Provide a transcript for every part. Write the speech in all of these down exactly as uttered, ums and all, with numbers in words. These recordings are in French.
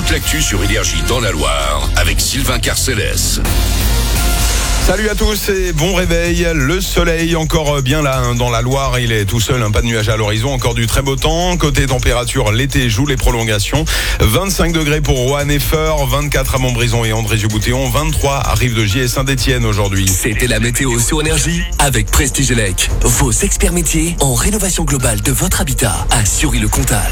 toute l'actu sur Énergie dans la Loire avec Sylvain Carcélès. Salut à tous et bon réveil. Le soleil encore bien là hein, dans la Loire. Il est tout seul, hein, pas de nuages à l'horizon. Encore du très beau temps. Côté température, l'été joue les prolongations. vingt-cinq degrés pour Roanne et Feur, vingt-quatre à Montbrison et André-Juboutéon, vingt-trois à Rive-de-Gier et Saint-Étienne aujourd'hui. C'était la météo sur Énergie avec Prestige Elec. Vos experts métiers en rénovation globale de votre habitat à Sury-le-Comtal.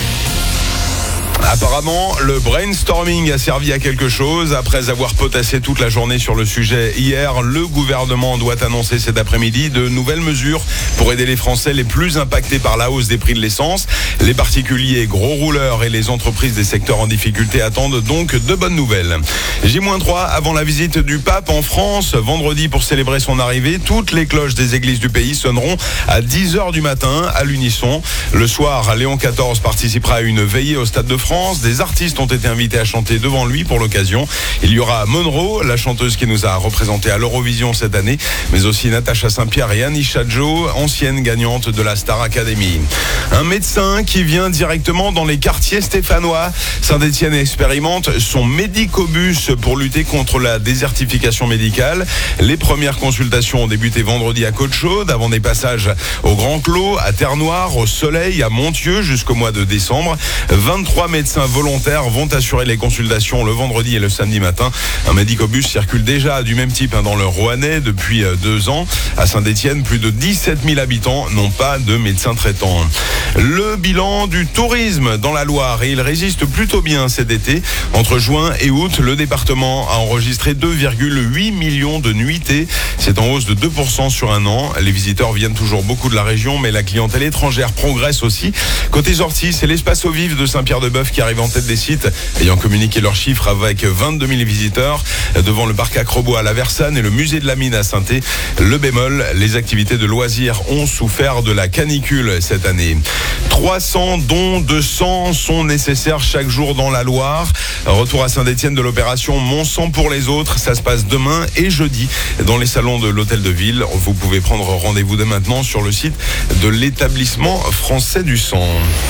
Apparemment, le brainstorming a servi à quelque chose. Après avoir potassé toute la journée sur le sujet hier, le gouvernement doit annoncer cet après-midi de nouvelles mesures pour aider les Français les plus impactés par la hausse des prix de l'essence. Les particuliers, gros rouleurs et les entreprises des secteurs en difficulté attendent donc de bonnes nouvelles. J trois avant la visite du pape en France. Vendredi, pour célébrer son arrivée, toutes les cloches des églises du pays sonneront à dix heures du matin à l'unisson. Le soir, Léon quatorze participera à une veillée au Stade de France. Des artistes ont été invités à chanter devant lui pour l'occasion. Il y aura Monroe, la chanteuse qui nous a représenté à l'Eurovision cette année, mais aussi Natacha Saint-Pierre et Annie Chadjo, ancienne gagnante de la Star Academy. Un médecin qui vient directement dans les quartiers stéphanois. Saint-Étienne expérimente son médicobus pour lutter contre la désertification médicale. Les premières consultations ont débuté vendredi à Côte-Chaude, avant des passages au Grand Clos, à Terre-Noire, au Soleil, à Montieu jusqu'au mois de décembre. vingt-trois médecins volontaires vont assurer les consultations le vendredi et le samedi matin. Un médicobus circule déjà du même type dans le Roannais depuis deux ans. À Saint-Étienne, plus de dix-sept mille habitants n'ont pas de médecin traitant. Le bilan du tourisme dans la Loire, et il résiste plutôt bien cet été. Entre juin et août, le département a enregistré deux virgule huit millions de nuitées. C'est en hausse de deux pour cent sur un an. Les visiteurs viennent toujours beaucoup de la région, mais la clientèle étrangère progresse aussi. Côté sorties, c'est l'espace eau vive de Saint-Pierre-de-Bœuf qui arrive en tête des sites, ayant communiqué leurs chiffres avec vingt-deux mille visiteurs devant le parc Acrobo à La Versanne et le musée de la Mine à Saint-Thé. Le bémol, les activités de loisirs ont souffert de la canicule cette année. trois cents dons de sang sont nécessaires chaque jour dans la Loire. Retour à Saint-Étienne de l'opération Mon sang pour les autres. Ça se passe demain et jeudi dans les salons de l'hôtel de ville. Vous pouvez prendre rendez-vous dès maintenant sur le site de l'établissement français du sang.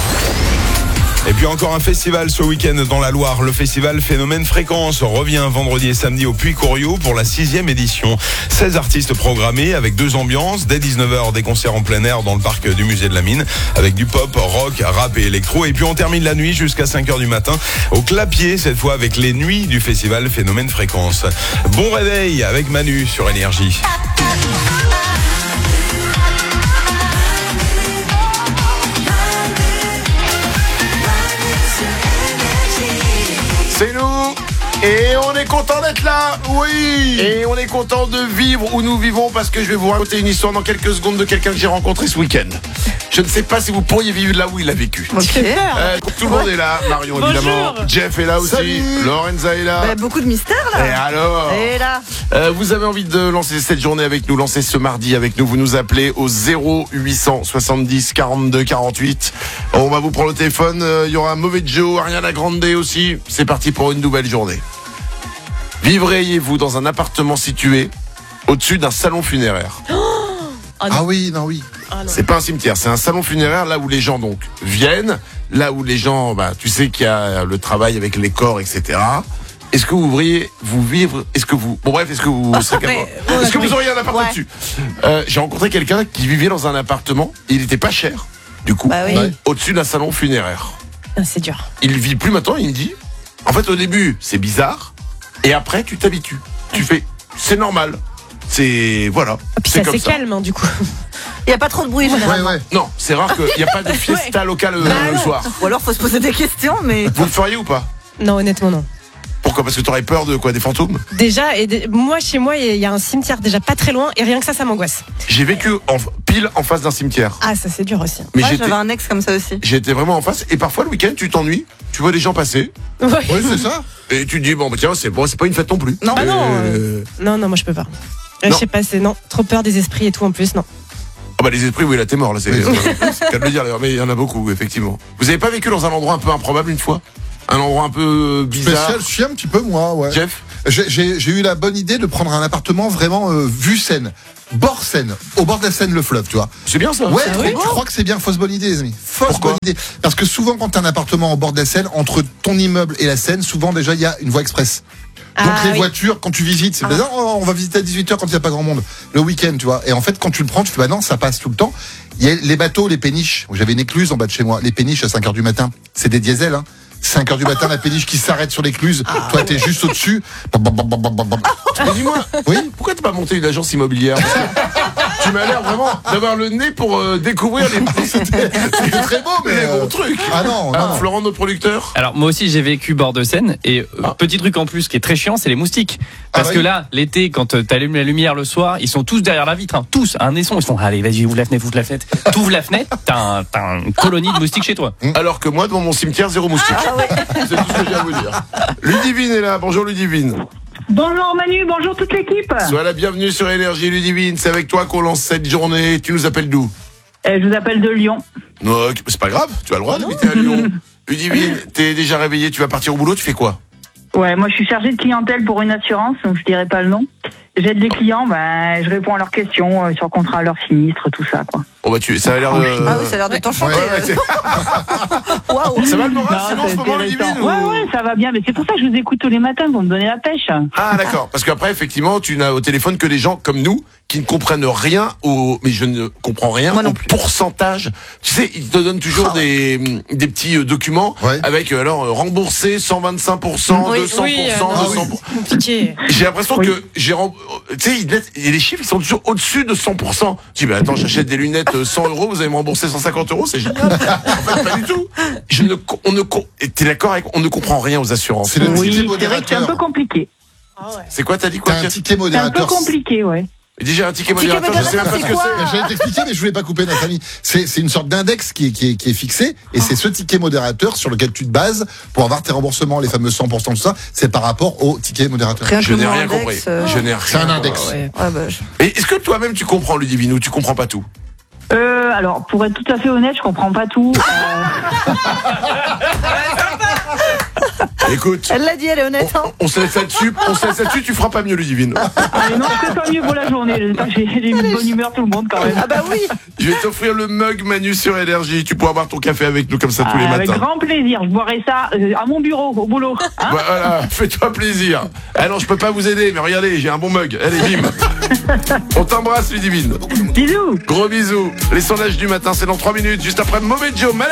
Et puis encore un festival ce week-end dans la Loire. Le festival Phénomène Fréquence revient vendredi et samedi au Puy-Coriot pour la sixième édition. seize artistes programmés avec deux ambiances. Dès dix-neuf heures, des concerts en plein air dans le parc du musée de la Mine avec du pop, rock, rap et électro. Et puis on termine la nuit jusqu'à cinq heures du matin au Clapier, cette fois avec les nuits du festival Phénomène Fréquence. Bon réveil avec Manu sur Énergie. C'est nous et on est content d'être là, oui. Et on est content de vivre où nous vivons parce que je vais vous raconter une histoire dans quelques secondes de quelqu'un que j'ai rencontré ce week-end. Je ne sais pas si vous pourriez vivre là où il a vécu. Okay. Euh, tout le monde est là, Marion évidemment, Jeff est là aussi, Salut. Lorenza est là. Bah, beaucoup de mystères là. Et alors Et là euh, vous avez envie de lancer cette journée avec nous, lancer ce mardi avec nous, vous nous appelez au zéro huit cent soixante-dix quarante-deux quarante-huit. On va vous prendre le téléphone, il euh, y aura un mauvais Joe, Ariana Grande aussi. C'est parti pour une nouvelle journée. Vivriez-vous dans un appartement situé au-dessus d'un salon funéraire? Oh, Ah oui, non, oui. Oh, non. C'est pas un cimetière, c'est un salon funéraire là où les gens donc viennent, là où les gens, bah, tu sais qu'il y a le travail avec les corps, et cetera. Est-ce que vous voudriez vous vivre? Est-ce que vous, bon bref, est-ce que vous serez capable? Mais, Est-ce que oui. vous auriez un appart Ouais. dessus? euh, J'ai rencontré quelqu'un qui vivait dans un appartement. Il était pas cher, du coup, Bah oui. ouais, au-dessus d'un salon funéraire. Ah, c'est dur. Il vit plus maintenant. Il me dit, en fait, au début, c'est bizarre, et après, tu t'habitues. Tu fais, c'est normal. C'est voilà. Et puis c'est c'est comme assez ça. calme, hein, du coup. Il n'y a pas trop de bruit généralement. Non, c'est rare qu'il n'y a pas de fiesta locale euh, Bah le non. soir. Ou alors faut se poser des questions, mais. Vous le feriez ou pas? Non, honnêtement, non. Pourquoi? Parce que t'aurais peur de quoi? Des fantômes? Déjà, et de- moi, chez moi, il y a un cimetière déjà pas très loin, et rien que ça, ça m'angoisse. J'ai vécu en, pile en face d'un cimetière. Ah, ça, c'est dur aussi. Mais Moi j'étais, j'avais un ex comme ça aussi. j'étais vraiment en face. Et parfois le week-end, tu t'ennuies. Tu vois des gens passer. Ouais. Oui, c'est ça. Et tu te dis bon, bah tiens, c'est bon, c'est pas une fête non plus. Non. Ah non, Euh, Non, non, moi, je peux pas. Euh, Je Non. sais pas, c'est non. Trop peur des esprits et tout en plus, non. Ah bah les esprits, oui, là t'es mort. Là, c'est, euh, c'est qu'à le dire d'ailleurs, mais il y en a beaucoup, effectivement. Vous avez pas vécu dans un endroit un peu improbable une fois? Un endroit un peu bizarre? Spécial, je suis un petit peu moi, ouais. Jeff? j'ai, j'ai, j'ai eu la bonne idée de prendre un appartement vraiment euh, vue Seine, bord Seine, au bord de la Seine, le fleuve, tu vois. C'est bien ça. Ouais, Ah tu, oui tu crois que c'est bien, fausse bonne idée, les amis. Fausse Pourquoi bonne idée. Parce que souvent, quand t'as un appartement au bord de la Seine, entre ton immeuble et la Seine, souvent déjà il y a une voie express. Donc Ah, les oui. voitures, quand tu visites, c'est Ah. bizarre, oh, on va visiter à dix-huit heures quand il n'y a pas grand monde, le week-end, tu vois. Et en fait, quand tu le prends, tu fais bah non, ça passe tout le temps. Il y a les bateaux, les péniches. J'avais une écluse en bas de chez moi. Les péniches à cinq heures du matin, c'est des diesels, hein. cinq heures du matin, la péniche qui s'arrête sur l'écluse. Toi, t'es juste au-dessus. Bam, bam, bam, bam, bam, bam. Mais dis-moi, Oui. pourquoi t'as pas monté une agence immobilière? Parce que tu m'as l'air vraiment d'avoir le nez pour euh, découvrir les, C'est très beau, mais. les euh, bons trucs. Ah non, non, Ah, non. Florent, notre producteur. Alors moi aussi j'ai vécu bord de Seine et euh, Ah. petit truc en plus qui est très chiant, c'est les moustiques. Parce Ah que oui. là, l'été, quand euh, t'allumes la lumière le soir, ils sont tous derrière la vitre, hein, tous, un naisson, ils sont allez vas-y ouvre la fenêtre, ouvre la fenêtre, t'ouvres la fenêtre, t'as, un, t'as une colonie de moustiques chez toi. Alors que moi, devant mon cimetière, zéro moustique. C'est tout ce que j'ai à vous dire. Ludivine est là. Bonjour Ludivine. Bonjour Manu, bonjour toute l'équipe. Sois la bienvenue sur Énergie Ludivine. C'est avec toi qu'on lance cette journée. Tu nous appelles d'où? Euh, je vous appelle de Lyon. Non, c'est pas grave. Tu as le droit d'habiter à Lyon. Ludivine, t'es déjà réveillée. Tu vas partir au boulot. Tu fais quoi? Ouais, moi je suis chargée de clientèle pour une assurance, donc je dirais pas le nom. J'aide les clients, ben, je réponds à leurs questions euh, sur le contrat, leurs sinistres, tout ça, quoi. Oh bah tu, ça a l'air de. Ah oui, ça a l'air de t'enchanter. Ouais, ouais, c'est- Waouh. ça va le moral Non, sinon en c'est ce moment intéressant. Ludivine ou- Ouais, ouais, ça va bien, mais c'est pour ça que je vous écoute tous les matins pour me donner la pêche. Ah d'accord, parce qu'après effectivement tu n'as au téléphone que des gens comme nous qui ne comprennent rien au, mais je ne comprends rien Moi non au plus. pourcentage. Tu sais, ils te donnent toujours Ah ouais. des des petits euh, documents Ouais. avec euh, alors euh, remboursé cent vingt-cinq pour cent, Oui. deux cents Oui, euh, pour cent, non, deux cents pour cent. c'est compliqué. J'ai l'impression Oui. que j'ai rem- tu sais ils mettent- et les chiffres ils sont toujours au-dessus de cent pour cent. Je dis bah attends, j'achète des lunettes euh, cent euros, vous allez me rembourser cent cinquante euros, c'est génial. En fait pas du tout. Je ne co- on ne co- et t'es d'accord avec on ne comprend rien aux assurances. C'est le Oui, ticket c'est vrai que c'est un peu modérateur. compliqué. C'est quoi t'as dit quoi? T'as un Pierre ticket C'est un peu modérateur. compliqué, ouais. Déjà un ticket Ticket modérateur, je sais même pas ce que modérateur, c'est. c'est J'allais t'expliquer, mais je voulais pas couper notre ami. C'est, c'est une sorte d'index qui est, qui est, qui est fixé, et c'est ce ticket modérateur sur lequel tu te bases pour avoir tes remboursements, les fameux cent pour cent, tout ça. C'est par rapport au ticket modérateur. Rien que Je le n'ai mot rien index, compris. euh, Je n'ai rien. C'est un index. Ouais. Ouais, bah, je- Et est-ce que toi-même tu comprends Ludivine ou tu comprends pas tout? Euh, alors, pour être tout à fait honnête, je comprends pas tout. Euh, Écoute, Elle l'a dit, elle est honnête. Hein. on se laisse là-dessus, on se laisse là-dessus, tu feras pas mieux Ludivine. allez, non, c'est pas mieux pour la journée. J'espère que j'ai j'ai une bonne humeur tout le monde quand même. Ah bah oui. Je vais t'offrir le mug Manu sur Énergie, tu pourras boire ton café avec nous comme ça tous les Ah, avec matins. grand plaisir. Je boirai ça euh, à mon bureau, au boulot. Hein. Voilà, fais-toi plaisir. Ah non, je peux pas vous aider, mais regardez, j'ai un bon mug. Allez, bim. On t'embrasse Ludivine. Bisous. Gros bisous. Les sondages du matin, c'est dans trois minutes, juste après Mauvais Joe.